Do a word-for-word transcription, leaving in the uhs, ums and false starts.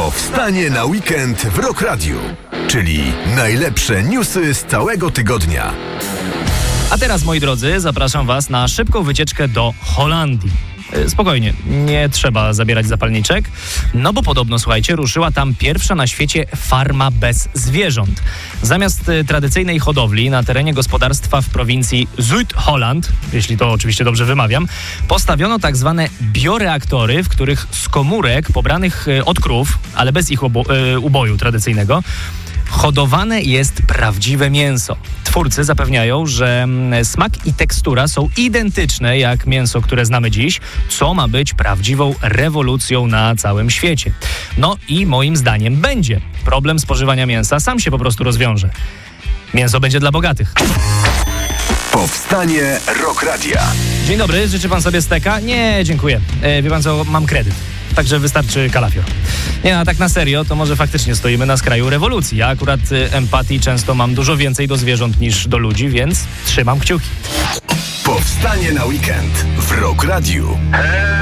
Powstanie na weekend w Rock Radiu, czyli najlepsze newsy z całego tygodnia. A teraz, moi drodzy, zapraszam Was na szybką wycieczkę do Holandii. Spokojnie, nie trzeba zabierać zapalniczek, no bo podobno, słuchajcie, ruszyła tam pierwsza na świecie farma bez zwierząt. Zamiast y, tradycyjnej hodowli na terenie gospodarstwa w prowincji Zuid-Holland, jeśli to oczywiście dobrze wymawiam, postawiono tak zwane bioreaktory, w których z komórek pobranych y, od krów, ale bez ich obo- y, uboju tradycyjnego, hodowane jest prawdziwe mięso. Twórcy zapewniają, że smak i tekstura są identyczne jak mięso, które znamy dziś, co ma być prawdziwą rewolucją na całym świecie. No i moim zdaniem będzie. Problem spożywania mięsa sam się po prostu rozwiąże. Mięso będzie dla bogatych. Powstanie Rock Radia. Dzień dobry, życzy pan sobie steka? Nie, dziękuję. E, wie pan co, mam kredyt. Także wystarczy kalafior. Nie, a tak na serio, to może faktycznie stoimy na skraju rewolucji. Ja akurat y, empatii często mam dużo więcej do zwierząt niż do ludzi, więc trzymam kciuki. Powstanie na weekend w Rock Radiu.